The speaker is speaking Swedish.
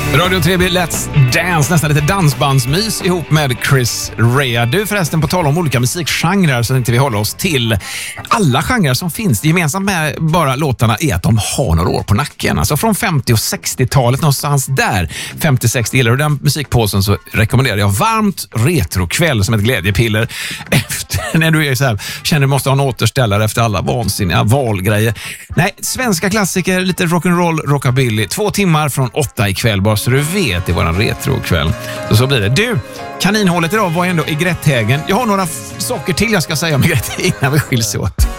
Radio 3 Let's Dance, nästan lite dansbandsmys ihop med Chris Rea. Du förresten, på tal om olika musikgenrer så inte vi håller oss till alla genrer som finns. Det gemensamt med bara låtarna är att de har några år på nacken. Alltså från 50- och 60-talet någonstans där. 50-60, gillar du den musikpåsen så rekommenderar jag varmt Retrokväll som ett glädjepiller efter när du är så här, känner du måste ha en återställare efter alla vansinniga valgrejer. Nej, svenska klassiker, lite rock'n'roll, rockabilly. 2 timmar från 8 ikväll, bara så du vet, det var en retrokväll. Så blir det. Du, kaninhålet idag var ändå i Grätthägen. Jag har några saker till jag ska säga om Grätthägen innan vi skiljs åt.